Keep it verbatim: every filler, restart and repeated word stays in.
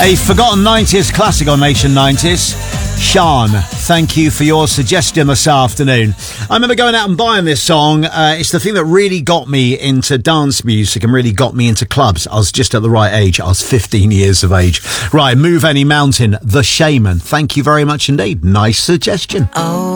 A forgotten nineties classic on Nation nineties. Sean, thank you for your suggestion this afternoon. I remember going out and buying this song. Uh, it's the thing that really got me into dance music and really got me into clubs. I was just at the right age. I was fifteen years of age. Right, Move Any Mountain, The Shaman. Thank you very much indeed. Nice suggestion. Oh.